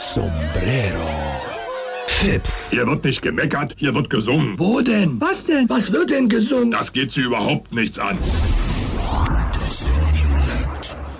Sombrero. Fips. Hier wird nicht gemeckert, hier wird gesungen. Wo denn? Was denn? Was wird denn gesungen? Das geht Sie überhaupt nichts an.